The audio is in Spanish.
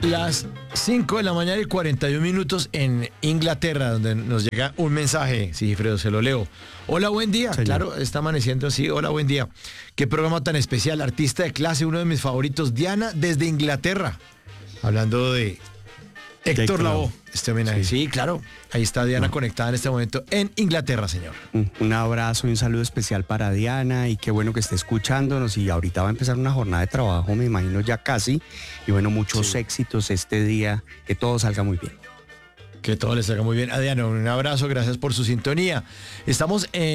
Las 5 de la mañana y 41 minutos en Inglaterra, donde nos llega un mensaje. Sí, Fredo, se lo leo. Hola, buen día. Señor. Claro, está amaneciendo así. Hola, buen día. Qué programa tan especial. Artista de clase, uno de mis favoritos. Diana, desde Inglaterra. Hablando de Héctor Lavoe. Este homenaje. Sí, claro. Ahí está Diana conectada en este momento en Inglaterra, señor. Un abrazo y un saludo especial para Diana y qué bueno que esté escuchándonos y ahorita va a empezar una jornada de trabajo, me imagino ya casi, y bueno, muchos éxitos este día, que todo salga muy bien. Que todo les salga muy bien. A Diana, un abrazo, gracias por su sintonía. Estamos en